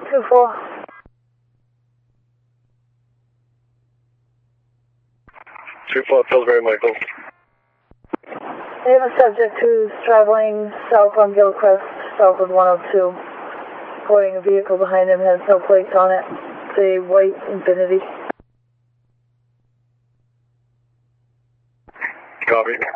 2-4. 2-4, Pillsbury, Michael. They have a subject who's traveling south on Gilcrest, south of 102. Reporting a vehicle behind him has no plates on it. It's a white Infiniti. Copy.